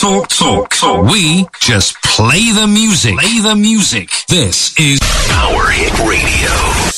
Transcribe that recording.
talk. We just play the music. This is Power Hit Radio.